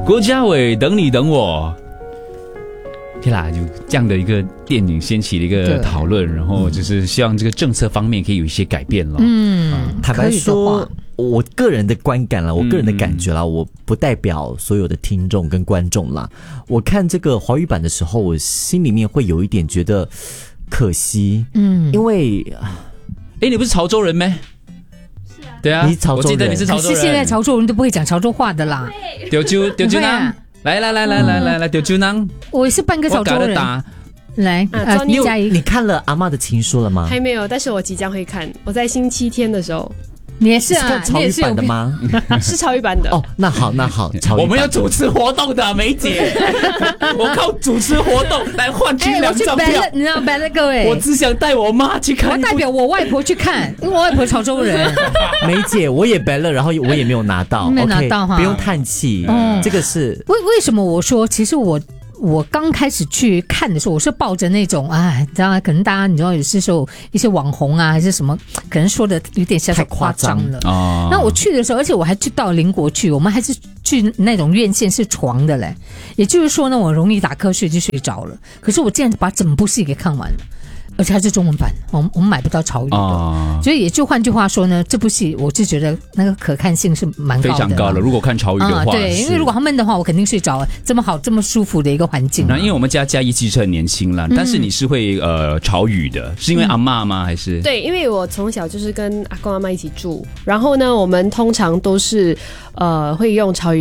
郭家伟等你等我。对啦，就这样的一个电影掀起了一个讨论，然后就是希望这个政策方面可以有一些改变了。 坦白说，我个人的观感啦，我个人的感觉啦，我不代表所有的听众跟观众啦。我看这个华语版的时候，我心里面会有一点觉得可惜，因为， 你不是潮州人咩？对啊， 你潮州人， 我记得你是潮州人。 可是现在潮州人都不会讲潮州话的啦。 丢酒囊，来，丢酒囊。 我也是半个潮州人。来， 你看了阿嬷的情书了吗？ 还没有，但是我即将会看。我在星期天的时候。 你也是啊？ 是看潮语版的吗？ 是潮语版的。 哦，那好，潮语版我们要主持活动的，梅姐，我靠主持活动来换取2张票。 你知道 ballot 各位， 我只想带我妈去看。 我代表我外婆去看，因为我外婆潮州人。 梅姐，我也 ballot， 然后我也没有拿到， 没拿到哈， 不用叹气。这个是为什么我说，其实我刚开始去看的时候，我是抱着那种你知道，可能大家你知道有些时候一些网红啊，还是什么，可能说的有点太夸张了。那我去的时候，而且我还去到邻国去，我们还是去那种院线是床的嘞，也就是说呢，我容易打瞌睡就睡着了。可是我竟然把整部戏给看完了。而且它是中文版，我们买不到潮语的，所以也就换句话说呢，这部戏我就觉得那个可看性是蛮高的， 非常高了。如果看潮语的话， 对，因为如果他闷的话，我肯定睡着了。这么好、这么舒服的一个环境， 那因为我们家嘉义其实很年轻了，但是你是会潮语的，是因为阿嬷吗？还是？ 对，因为我从小就是跟阿公阿嬷一起住，然后呢，我们通常都是会用潮语